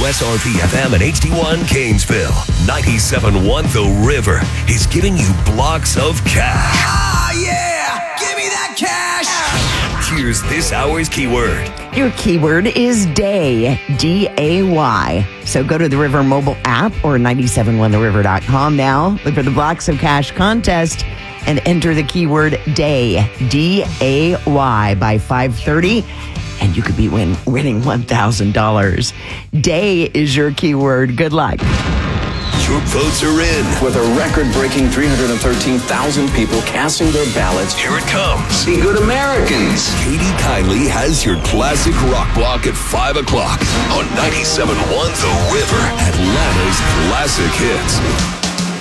WSRP FM and HD1 Gainesville. 97.1 The River is giving you blocks of cash. Ah, yeah! Give me that cash! Here's this hour's keyword. Your keyword is DAY, D-A-Y. So go to the River mobile app or 971theriver.com now. Look for the Blocks of Cash contest and enter the keyword DAY, D-A-Y, by 5:30. And you could be winning $1,000. DAY is your keyword. Good luck. Your votes are in. With a record-breaking 313,000 people casting their ballots. Here it comes. Be good Americans. Katie Kiley has your classic rock block at 5 o'clock on 97.1 The River, Atlanta's classic hits.